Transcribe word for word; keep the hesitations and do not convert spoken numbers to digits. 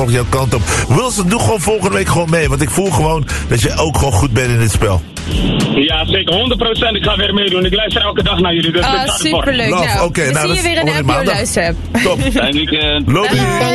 jouw kant op. Wilson, doe gewoon volgende week gewoon mee. Want ik voel gewoon dat je ook gewoon goed bent in dit spel. Ja, zeker. honderd procent. Ik ga weer meedoen. Ik luister elke dag naar jullie. Dus Ah, superleuk. Nou, okay, we nou, zien je weer in de N P O Luisterapp. Top. Fijn weekend. Lobby.